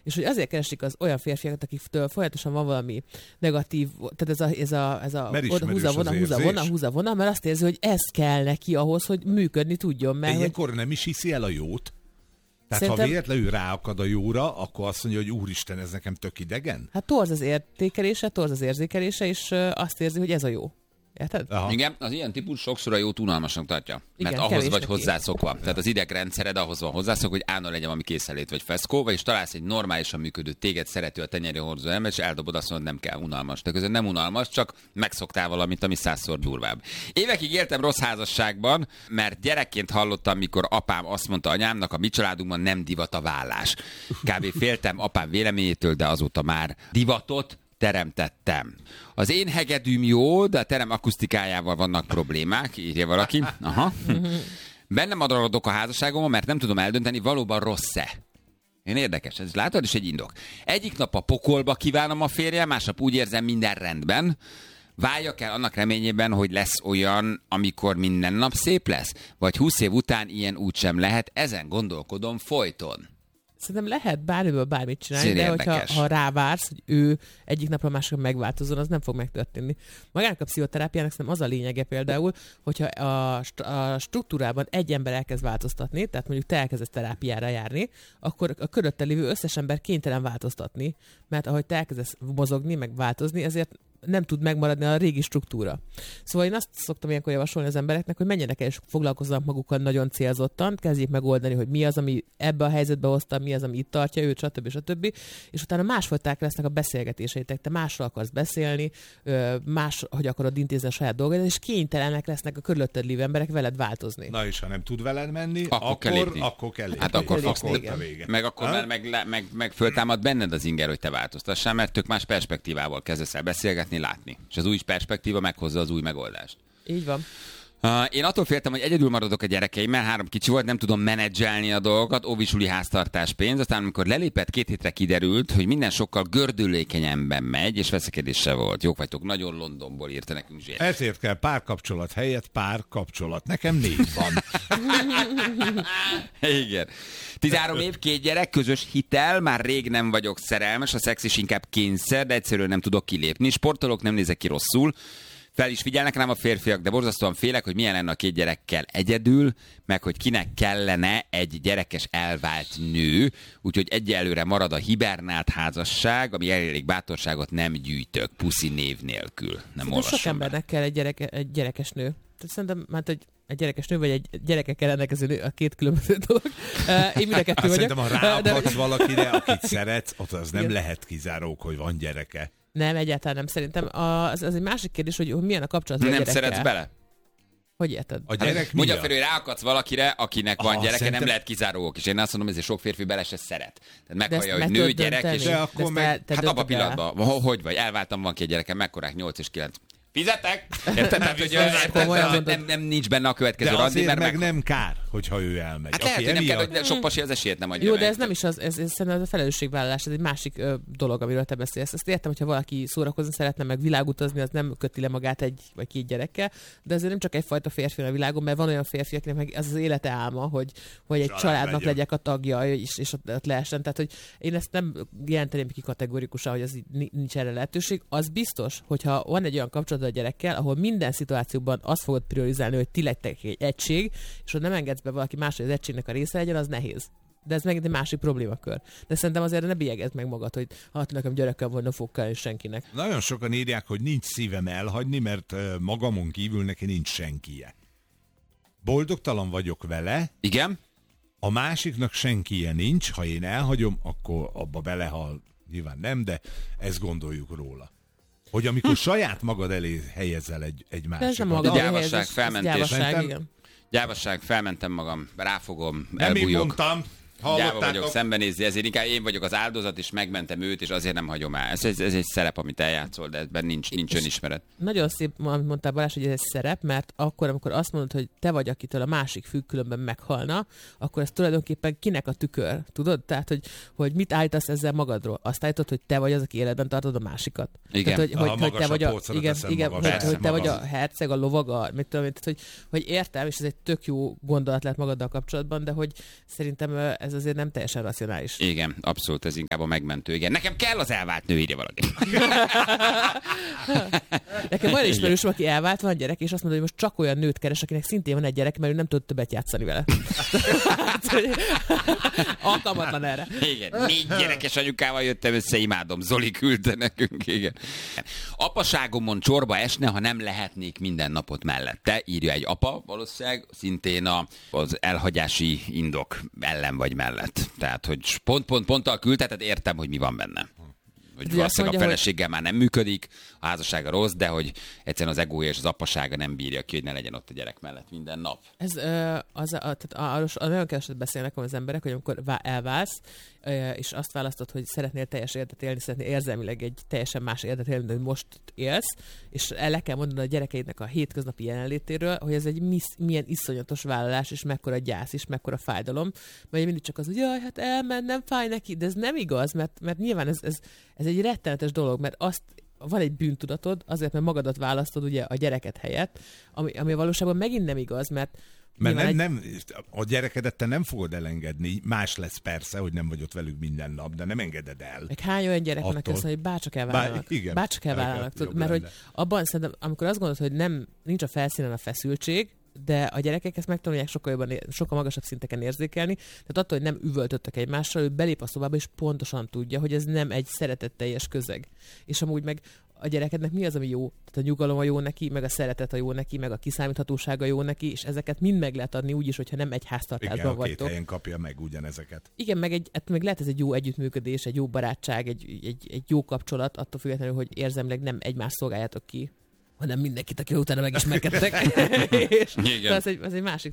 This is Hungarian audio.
És hogy azért keresik az olyan férfiakat, akiktől folyamatosan van valami negatív, tehát ez a húza-vona, mert azt érzi, hogy ez kell neki ahhoz, hogy működni tudjon. Mert ilyenkor nem is hiszi el a jót? Tehát ha véletlenül ráakad a jóra, akkor azt mondja, hogy úristen, ez nekem tök idegen? Hát torz az értékelése, torz az érzékelése, és azt érzi, hogy ez a jó. Érted? Aha. Igen, az ilyen típus sokszor a jót unalmasnak tartja. Mert igen, ahhoz vagy hozzászokva. Tehát az idegrendszered ahhoz van hozzászokva, hogy állna legyen valami készenlét vagy feszkó, vagyis találsz egy normálisan működő, téged szerető a tenyeri hordozó ember, és eldobod, azt mondod, nem kell, unalmas. De közben nem unalmas, csak megszoktál valamit, ami 100-szor durvább. Évekig éltem rossz házasságban, mert gyerekként hallottam, mikor apám azt mondta anyámnak, a mi családunkban nem divat a vállás. Kb. Féltem apám véleményétől, de azóta már divatot teremtettem. Az én hegedűm jó, de a terem akusztikájával vannak problémák, írja valaki. Aha. Bennem adarodok a házasságomban, mert nem tudom eldönteni, valóban rossz-e. Én érdekes, ez látod, is egy indok. Egyik nap a pokolba kívánom a férjem, másnap úgy érzem, minden rendben. Váljak el annak reményében, hogy lesz olyan, amikor minden nap szép lesz? Vagy 20 év után ilyen úgysem lehet, ezen gondolkodom folyton. Szerintem lehet bármiből bármit csinálni, de hogyha rávársz, hogy ő egyik napra másikra megváltozzon, az nem fog megtörténni. Magának a pszichoterápiának szerintem az a lényege például, hogyha a struktúrában egy ember elkezd változtatni, tehát mondjuk te elkezdesz terápiára járni, akkor a körülötted lévő összes ember kénytelen változtatni, mert ahogy te elkezdesz mozogni, meg változni, ezért nem tud megmaradni a régi struktúra. Szóval én azt szoktam ilyenkor javasolni az embereknek, hogy menjenek el és foglalkozzanak magukkal nagyon célzottan, kezdjék megoldani, hogy mi az, ami ebbe a helyzetbe hozta, mi az, ami itt tartja őt, stb. És utána másfajták lesznek a beszélgetéseitek. Te másról akarsz beszélni, más, hogy akarod intézni a saját dolgodat, és kénytelenek lesznek a körülötted lévő emberek veled változni. Na és ha nem tud veled menni, akkor kell lépni. Hát akkor a vége. Meg akkor meg föltámad benned az inger, hogy te változtassál, mert tök más perspektívával kezdesz el beszélgetni, látni. És az új perspektíva meghozza az új megoldást. Így van. Én attól féltem, hogy egyedül maradok a gyerekeimmel, 3 kicsi volt, nem tudom menedzselni a dolgokat, óvisuli háztartás pénz, aztán amikor lelépett 2 hétre kiderült, hogy minden sokkal gördülékenyebben megy, és veszekedése volt. Jók vagytok, nagyon Londonból írta nekünk Zsét. Ezért kell párkapcsolat helyett párkapcsolat. Nekem 4 van. Igen. 13 év, 2 gyerek, közös hitel, már rég nem vagyok szerelmes, a szex is inkább kényszer, de egyszerűen nem tudok kilépni. Sportolok, nem nézek ki rosszul. Fel is figyelnek rám a férfiak, de borzasztóan félek, hogy milyen lenne a 2 gyerekkel egyedül, meg hogy kinek kellene egy gyerekes elvált nő, úgyhogy egyelőre marad a hibernált házasság, ami elég bátorságot nem gyűjtök, puszi név nélkül. Nem olvasom. Sok embernek kell egy gyerekes nő. Tehát szerintem hát egy gyerekes nő, vagy egy gyerekekkel rendelkező nő, a 2 különböző dolog. Én mind a 2 vagyok. Szerintem, ha ráakadsz valakire, akit szeretsz, ott az nem lehet kizárók, hogy van gyereke. Nem, egyáltalán nem. Szerintem az egy másik kérdés, hogy milyen a kapcsolat a gyerekkel. Nem szeretsz bele? Hogy érted? A gyerek mondja fel, hogy ráakadsz valakire, akinek van gyereke, szerintem... nem lehet kizárók. És én azt mondom, hogy sok férfi bele se szeret. Tehát meghallja, hogy nő, gyerek, és... De akkor meg... Hát abban a pillanatban, hogy vagy? Elváltam, van 2 gyerekem, mekkorák? 8 és 9. Fizetek! Érted? Nem nincs benne a következő randi, mert meg nem kár, hogyha ő elmegy. Hát lehet, hogy nem kell, hogy sok pasi az esélyt nem adja. Jó, de ez nem is az, ez szerintem a felelősségvállalás, ez egy másik dolog, amiről te beszélsz. Ezt értem, hogyha valaki szórakozni szeretne, meg világutazni, az nem köti le magát 1 vagy 2 gyerekkel, de ezért nem csak egyfajta férfi a világon, mert van olyan férfi, akinek meg az élete álma, hogy egy családnak legyek a tagja, és ott lehessen. Tehát, hogy én ezt nem jelenteném ki kategorikusan, hogy az nincs erre lehetőség. Az biztos, hogyha van egy olyan kapcsolat a gyerekkel, ahol minden szituációban azt fogod priorizálni, hogy ti lettek egy egység, és hogy nem engedsz be valaki más, hogy az egységnek a része legyen, az nehéz. De ez megint egy másik problémakör. De szerintem azért ne bélyegezd meg magad, hogy hát nekem gyerekkel van, ne fog kelleni senkinek. Nagyon sokan írják, hogy nincs szívem elhagyni, mert magamon kívül neki nincs senkije. Boldogtalan vagyok vele. Igen. A másiknak senkije nincs, ha én elhagyom, akkor abba belehal. Nyilván nem, de ezt gondoljuk róla. Hogy amikor saját magad elé helyezel egy másikat. Gyávasság, felmentés. Gyávasság, felmentem magam, ráfogom, elbújok. Nem mondtam. Gyáva vagyok, szembenézni, ezért inkább én vagyok az áldozat, és megmentem őt, és azért nem hagyom el. Ez egy szerep, amit eljátszol, de ebben nincs önismeret. Nagyon szép, amit mondtál Balázs, hogy ez egy szerep, mert akkor, amikor azt mondod, hogy te vagy, akitől a másik függ, különben meghalna, akkor ez tulajdonképpen kinek a tükör, tudod? Tehát, hogy mit állítasz ezzel magadról? Azt állítod, hogy te vagy az, aki életben tartod a másikat. Igen. Tehát, hogy te vagy hogy te vagy a herceg, a lovag, mit tudom, hogy értem, és ez egy tök jó gondolat lett magaddal kapcsolatban, de hogy szerintem ez azért nem teljesen racionális. Igen, abszolút, ez inkább a megmentő. Igen. Nekem kell az elvált nő, írja valaki. Nekem olyan ismerős, aki elvált, van gyerek, és azt mondja, hogy most csak olyan nőt keres, akinek szintén van egy gyerek, mert ő nem tud többet játszani vele. Alkalmatlan erre. Igen, 4 gyerekes anyukával jöttem össze, imádom. Zoli küldte nekünk, igen. Apaságomon csorba esne, ha nem lehetnék minden napot mellette, írja egy apa, valószínűleg szintén az elhagyási indok ellen vagy mellett. Tehát, hogy ponttal küldte, tehát értem, hogy mi van benne. Hogy valószínűleg a feleséggel már nem működik, a házassága rossz, de hogy egyszerűen az egója és az apasága nem bírja ki, hogy ne legyen ott a gyerek mellett minden nap. Ez nagyon keveset beszélnek az emberek, hogy amikor elválsz, és azt választod, hogy szeretnél teljes életet élni, szeretnél érzelmileg egy teljesen más életet élni, mint hogy most élsz, és le kell mondani a gyerekeidnek a hétköznapi jelenlétéről, hogy ez egy milyen iszonyatos vállalás, és mekkora gyász, és mekkora fájdalom, mert mindig csak az, hogy jaj, hát elment, nem fáj neki, de ez nem igaz, mert nyilván ez egy rettenetes dolog, mert van egy bűntudatod, azért, mert magadat választod ugye a gyereket helyett, ami valóságban megint nem igaz, mert nem, a gyerekedet te nem fogod elengedni, más lesz persze, hogy nem vagy ott velük minden nap, de nem engeded el. Meg hány olyan gyerek van, aki azt mondja, hogy bárcsak elvállalnak. Bárcsak elvállalnak. Mert hogy abban szerintem, amikor azt gondolod, hogy nincs a felszínen a feszültség, de a gyerekek ezt megtanulják sokkal magasabb szinteken érzékelni, tehát attól, hogy nem üvöltöttek egymással, ő belép a szobába, és pontosan tudja, hogy ez nem egy szeretetteljes közeg. És amúgy meg a gyerekednek mi az, ami jó? Tehát a nyugalom a jó neki, meg a szeretet a jó neki, meg a kiszámíthatósága jó neki, és ezeket mind meg lehet adni úgy is, hogyha nem egy háztartásban vagytok. Igen, a 2 helyen kapja meg ugyanezeket. Igen, meg lehet ez egy jó együttműködés, egy jó barátság, egy jó kapcsolat, attól függetlenül, hogy érzelmileg nem egymást szolgáljátok ki, hanem mindenkit, aki utána megismerkedtek. Igen. Ez egy másik